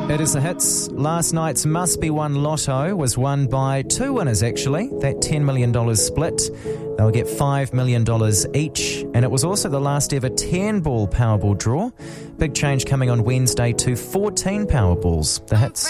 It is the hits. Last night's Must Be One Lotto was won by two winners, actually. That $10 million split. They'll get $5 million each. And it was also the last ever 10-ball Powerball draw. Big change coming on Wednesday to 14 Powerballs. The hits.